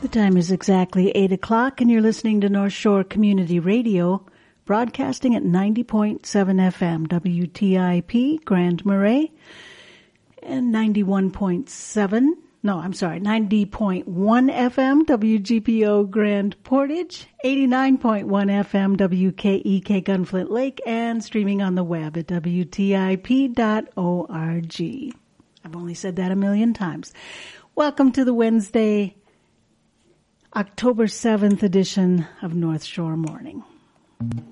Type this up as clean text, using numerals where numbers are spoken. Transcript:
The time is exactly 8 o'clock, and you're listening to North Shore Community Radio, broadcasting at 90.7 FM, WTIP, Grand Marais, and 90.1 FM, WGPO Grand Portage, 89.1 FM, WKEK Gunflint Lake, and streaming on the web at WTIP.org. I've only said that a million times. Welcome to the Wednesday, October 7th edition of North Shore Morning.